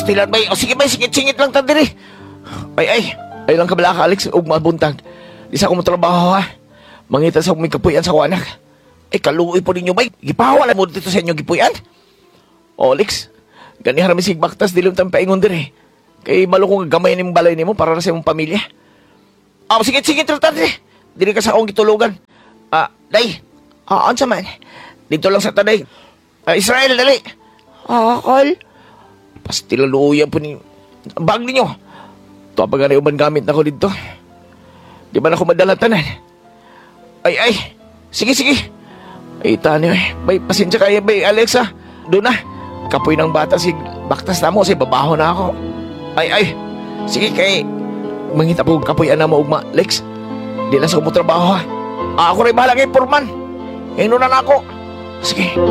pastilan bay. O sige bay, singit-singit lang ta diri. Ay lang kabala ka Alex, ug mabuntag. Di sa akong trabaho ha. Mangita sa may kapuyan sa kuanak. Ay kaluoy po ninyo bay. Gipahawa mo dito sa inyo gipuyan. O Alex, ganihan namin sigbaktas dilim tang paingon diri. Kay malukong gamay ning balay nimo para sa imong pamilya. Sige tratan diri. Diri ka sa akong gitulugan. Day. Unsa man? Dito lang sa taday. Israel, dali. Akal. Pastilaluyan po ni... Bag ninyo. Ito ang pag-anay uban gamit na ko dito. Di ba na ako madalatanan? Sige. Ay, tani, bay, pasensya kaya, bay, Alexa. Doon na. Kapoy ng bata, baktas na mo, babaho na ako. Sige, kay... Mangita po kapoy na mo, ugma, Lex. Di lang sa kumutrabaho, ha. Ako rin bahala kay Purman. Ino na ako. Sige.